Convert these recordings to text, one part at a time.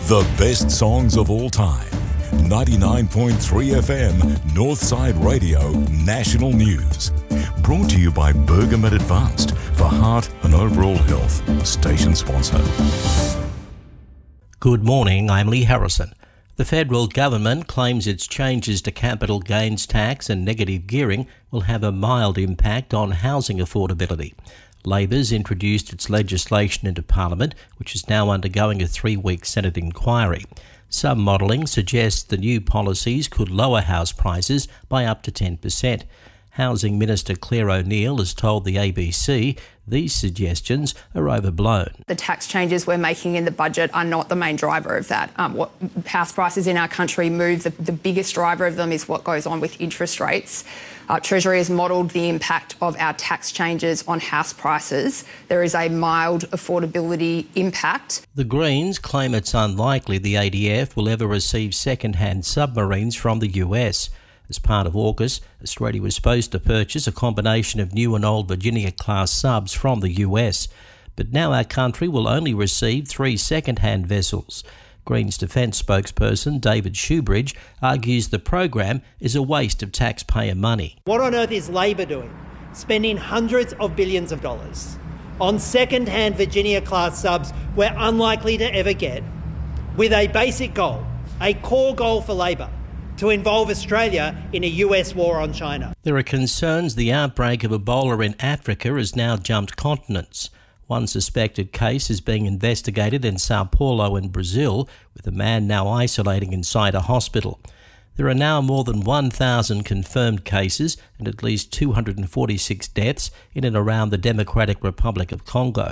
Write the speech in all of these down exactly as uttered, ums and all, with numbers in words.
The best songs of all time. ninety-nine point three F M, Northside Radio, National News. Brought to you by Bergamet Advanced for heart and overall health. Station sponsor. Good morning, I'm Lee Harrison. The federal government claims its changes to capital gains tax and negative gearing will have a mild impact on housing affordability. Labor's introduced its legislation into Parliament, which is now undergoing a three-week Senate inquiry. Some modelling suggests the new policies could lower house prices by up to ten percent. Housing Minister Claire O'Neil has told the A B C these suggestions are overblown. The tax changes we're making in the budget are not the main driver of that. Um, what house prices in our country move, the, the biggest driver of them is what goes on with interest rates. Uh, Treasury has modelled the impact of our tax changes on house prices. There is a mild affordability impact. The Greens claim it's unlikely the A D F will ever receive second-hand submarines from the U S. As part of AUKUS, Australia was supposed to purchase a combination of new and old Virginia-class subs from the U S. But now our country will only receive three second-hand vessels. Greens Defence spokesperson David Shoebridge argues the program is a waste of taxpayer money. What on earth is Labor doing? Spending hundreds of billions of dollars on second-hand Virginia-class subs we're unlikely to ever get, with a basic goal, a core goal for Labor, to involve Australia in a U S war on China. There are concerns the outbreak of Ebola in Africa has now jumped continents. One suspected case is being investigated in Sao Paulo in Brazil, with a man now isolating inside a hospital. There are now more than one thousand confirmed cases and at least two hundred forty-six deaths in and around the Democratic Republic of Congo.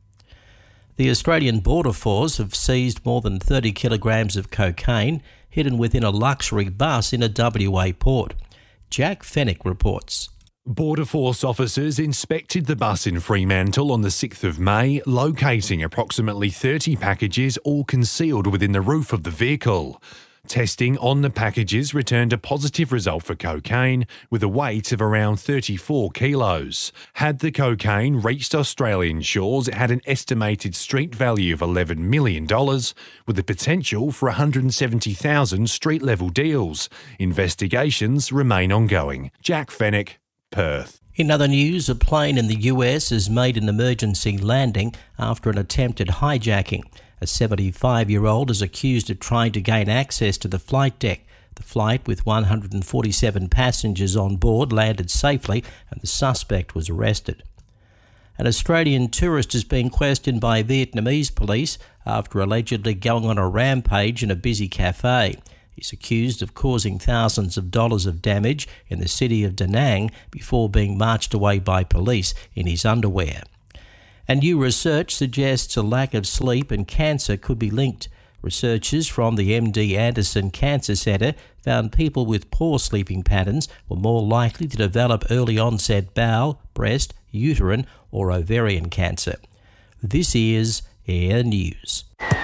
The Australian Border Force have seized more than thirty kilograms of cocaine hidden within a luxury bus in a W A port. Jack Fennick reports. Border Force officers inspected the bus in Fremantle on the sixth of May, locating approximately thirty packages all concealed within the roof of the vehicle. Testing on the packages returned a positive result for cocaine, with a weight of around thirty-four kilos. Had the cocaine reached Australian shores, it had an estimated street value of eleven million dollars, with the potential for one hundred seventy thousand street-level deals. Investigations remain ongoing. Jack Fennick, Perth. In other news, a plane in the U S has made an emergency landing after an attempted hijacking. A seventy-five-year-old is accused of trying to gain access to the flight deck. The flight, with one hundred forty-seven passengers on board, landed safely and the suspect was arrested. An Australian tourist is being questioned by Vietnamese police after allegedly going on a rampage in a busy cafe. He's accused of causing thousands of dollars of damage in the city of Da Nang before being marched away by police in his underwear. And new research suggests a lack of sleep and cancer could be linked. Researchers from the M D Anderson Cancer Centre found people with poor sleeping patterns were more likely to develop early-onset bowel, breast, uterine or ovarian cancer. This is Air News.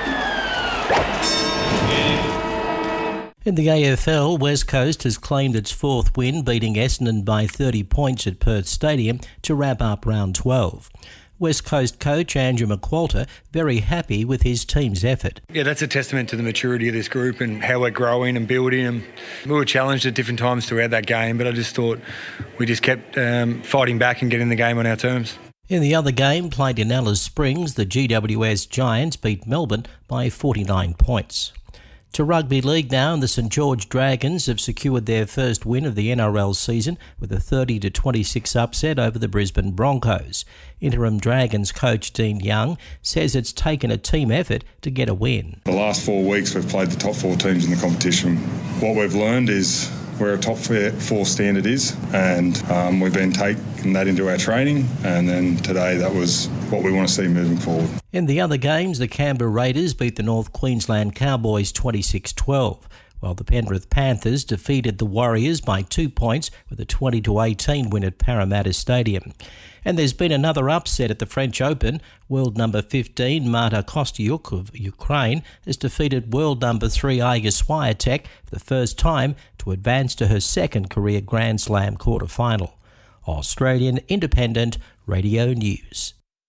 In the A F L, West Coast has claimed its fourth win, beating Essendon by thirty points at Perth Stadium to wrap up round twelve. West Coast coach Andrew McQualter very happy with his team's effort. Yeah, that's a testament to the maturity of this group and how we're growing and building. And we were challenged at different times throughout that game, but I just thought we just kept um, fighting back and getting the game on our terms. In the other game, played in Alice Springs, the G W S Giants beat Melbourne by forty-nine points. To rugby league now, and the St George Dragons have secured their first win of the N R L season with a thirty to twenty-six upset over the Brisbane Broncos. Interim Dragons coach Dean Young says it's taken a team effort to get a win. The last four weeks we've played the top four teams in the competition. What we've learned is where a top four standard is, and um, we've been taking that into our training, and then today that was what we want to see moving forward. In the other games, the Canberra Raiders beat the North Queensland Cowboys twenty-six twelve, while the Penrith Panthers defeated the Warriors by two points with a twenty to eighteen win at Parramatta Stadium. And there's been another upset at the French Open. World number fifteen, Marta Kostyuk of Ukraine, has defeated world number three, Iga Swiatek, for the first time to advance to her second career Grand Slam quarter-final. Australian Independent Radio News.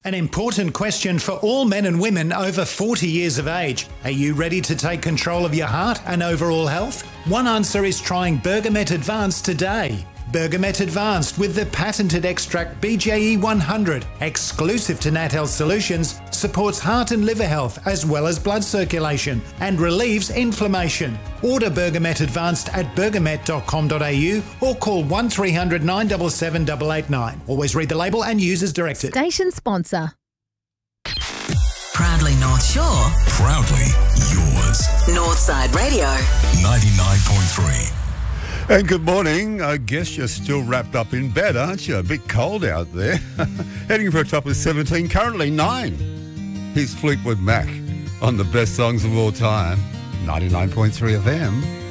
An important question for all men and women over forty years of age. Are you ready to take control of your heart and overall health? One answer is trying Bergamet Advanced today. Bergamet Advanced with the patented extract B J E one hundred, exclusive to Nat Health Solutions, supports heart and liver health as well as blood circulation and relieves inflammation. Order Bergamet Advanced at bergamet dot com dot a u or call one three hundred nine seven seven eight eight nine. Always read the label and use as directed. Station sponsor. Proudly North Shore. Proudly yours. Northside Radio. ninety-nine point three. And good morning. I guess you're still wrapped up in bed, aren't you? A bit cold out there. Heading for a top of seventeen, currently nine. Here's Fleetwood Mac on the best songs of all time. ninety-nine point three F M.